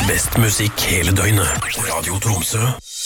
Best musikk hele døgnet på Radio Tromsø.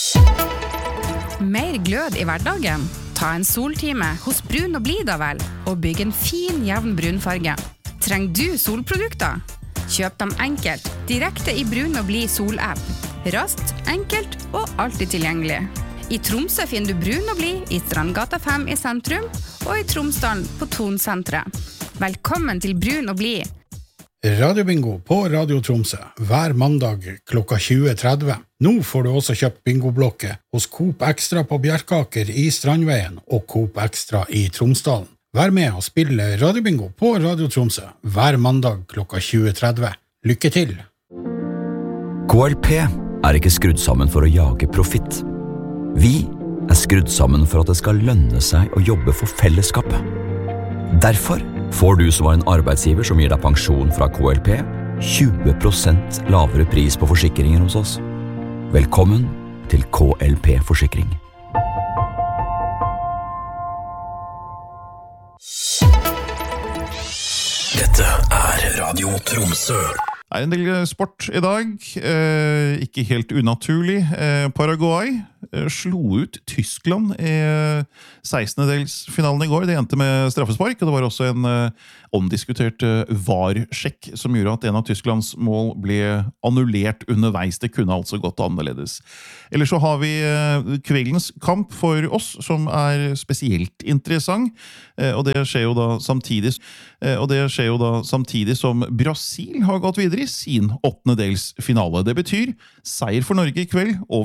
Mer glød i hverdagen? Ta en soltime hos Brun og Blid da vel, og bygg en fin, jevn brunfarge. Trenger du solprodukter? Kjøp dem enkelt, direkte i Brun og Blid solapp. Raskt, enkelt og alltid tilgjengelig. I Tromsø finner du Brun og Blid i Strandgata 5 i sentrum, og i Tromsdalen på Tonsentret. Velkommen til Brun og Blid. Radiobingo på Radio Tromsø, hver mandag klokka 20.30. Nå får du også kjøpt bingoblokke hos Coop Extra på Bjerkaker i Strandveien og Coop Extra i Tromsdalen. Vær med og spille Radiobingo på Radio Tromsø, hver mandag klokka 20.30. Lykke til! KLP er ikke skrudd sammen for å jage profitt. Vi er skrudd sammen for at det skal lønne seg å jobbe for fellesskapet. Derfor får du som var en arbeidsgiver som gir deg pensjon fra KLP 20% lavere pris på forsikringer hos oss. Velkommen til KLP Forsikring. Dette er Radio Tromsø. Det er en del sport i dag, ikke helt unaturlig. Paraguay slo ut Tyskland i 16-delsfinalen i går. Det endte med straffespark, og det var også en omdiskutert VAR-sjekk som gjorde at en av Tysklands mål ble annullert underveis. Det kunne altså gått annerledes. Ellers så har vi kveldens kamp for oss, som er spesielt interessant, og det skjer jo da samtidig som Brasil har gått videre i sin 8-delsfinale. Det betyr seier for Norge i kveld over